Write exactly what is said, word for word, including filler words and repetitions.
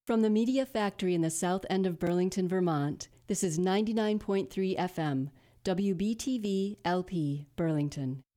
From the Media Factory in the south end of Burlington, Vermont, this is ninety-nine point three F M, W B T V L P, Burlington.